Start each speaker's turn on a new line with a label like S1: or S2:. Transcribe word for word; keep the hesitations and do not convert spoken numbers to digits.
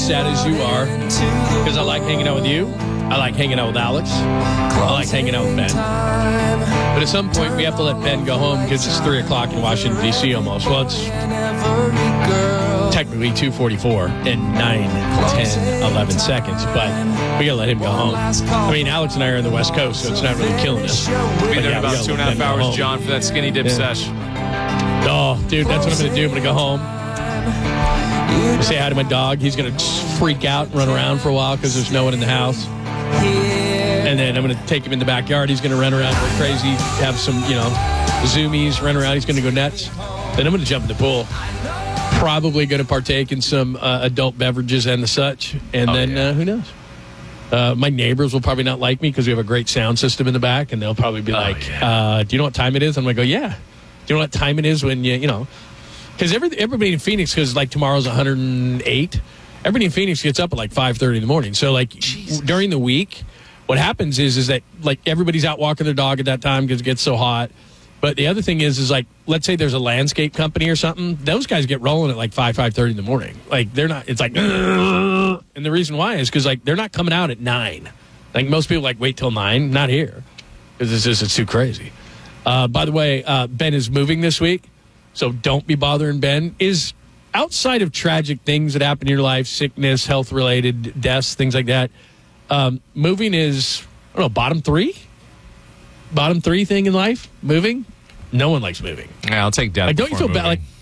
S1: sad as you are because I like hanging out with you. I like hanging out with Alex. I like hanging out with Ben. But at some point, we have to let Ben go home because it's three o'clock in Washington, D C almost. Well, it's technically two forty-four and nine, ten, eleven seconds, but we got to let him go home. I mean, Alex and I are on the West Coast, so it's not really killing us.
S2: We'll be there in about two and a half hours,
S1: home.
S2: John, for that skinny dip
S1: Yeah.
S2: sesh.
S1: Oh, dude, that's what I'm going to do. I'm going to go home. Say hi to my dog. He's going to freak out and run around for a while because there's no one in the house. And then I'm going to take him in the backyard. He's going to run around like crazy, have some, you know, zoomies, run around. He's going to go nuts. Then I'm going to jump in the pool. Probably going to partake in some uh, adult beverages and the such. And
S2: oh,
S1: then
S2: yeah.
S1: uh, who knows? Uh, my neighbors will probably not like me because we have a great sound system in the back. And they'll probably be
S2: oh,
S1: like,
S2: yeah.
S1: uh, do you know what time it is? I'm going to go, yeah. Do you know what time it is when you, you know, because every, everybody in Phoenix, because like tomorrow's one hundred eight, everybody in Phoenix gets up at like five thirty in the morning. So like Jesus. During the week, what happens is is that like everybody's out walking their dog at that time because it gets so hot. But the other thing is is like, let's say there's a landscape company or something. Those guys get rolling at like five, five thirty in the morning. Like they're not, it's like, and the reason why is because like they're not coming out at nine. Like most people like wait till nine, not here. Because it's just, it's too crazy. Uh, by the way, uh, Ben is moving this week. So don't be bothering Ben. Is outside of tragic things that happen in your life, sickness, health-related deaths, things like that, um, moving is, I don't know, bottom three? Bottom three thing in life? Moving? No one likes moving.
S2: Yeah, I'll take death.
S1: Like, don't you feel
S2: moving.
S1: bad? Like,